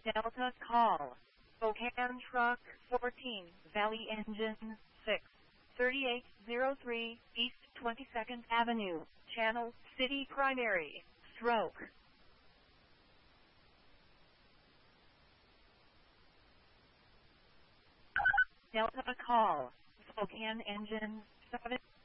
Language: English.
Delta call. Spokane truck 14, Valley engine 6, 3803 East 22nd Avenue, Channel City Primary, stroke. Delta call. Spokane engine 7.